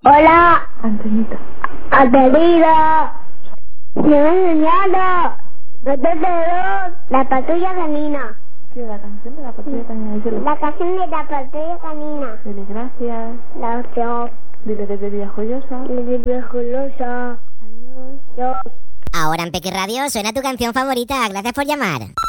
Hola. Antonito. Antonito. Me he enseñado. La patrulla canina. Sí, la canción de la patrulla canina. Díselo. La canción de la patrulla canina. Dile gracias. La ocho. Dile desde Villajoyosa. Desde Villajoyosa. Adiós. Yo. Ahora en Peque Radio suena tu canción favorita. Gracias por llamar.